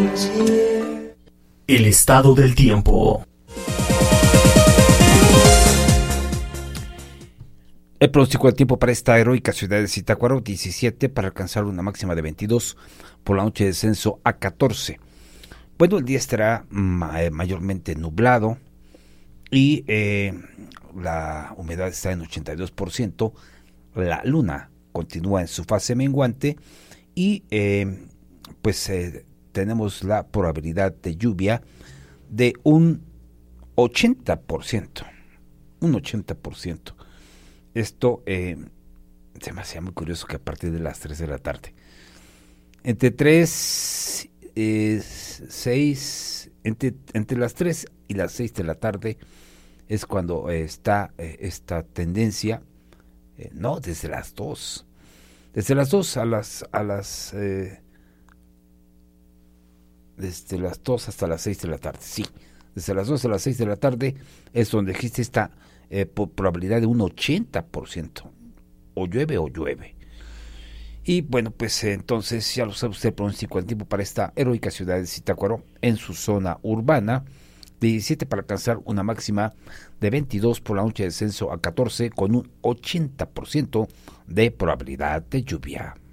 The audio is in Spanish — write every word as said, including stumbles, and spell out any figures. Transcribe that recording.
El estado del tiempo. El pronóstico del tiempo para esta heroica ciudad de Zitácuaro: diecisiete para alcanzar una máxima de veintidós, por la noche descenso a catorce. Bueno, el día estará ma- mayormente nublado y eh, la humedad está en ochenta y dos por ciento. La luna continúa en su fase menguante y eh, pues eh, tenemos la probabilidad de lluvia de un ochenta por ciento. Un ochenta por ciento. Esto eh, se me hacía muy curioso que a partir de las tres de la tarde, entre tres, eh, seis, entre, entre las tres y las seis de la tarde es cuando eh, está eh, esta tendencia, eh, no, desde las dos, desde las dos a las, a las, eh, desde las dos hasta las seis de la tarde, sí, desde las dos a las seis de la tarde es donde existe esta Eh, por probabilidad de un ochenta por ciento, o llueve o llueve. Y bueno, pues eh, entonces ya lo sabe usted, el pronóstico del tiempo para esta heroica ciudad de Zitácuaro en su zona urbana: diecisiete para alcanzar una máxima de veintidós, por la noche descenso a catorce, con un ochenta por ciento de probabilidad de lluvia.